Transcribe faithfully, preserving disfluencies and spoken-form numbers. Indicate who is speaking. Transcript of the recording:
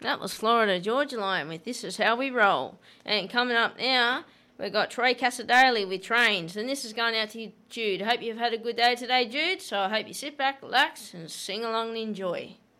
Speaker 1: That was Florida Georgia Line with This Is How We Roll. And coming up now, we've got Troy Casadale with Trains. And this is going out to you, Jude. Hope you've had a good day today, Jude. So I hope you sit back, relax, and sing along and enjoy.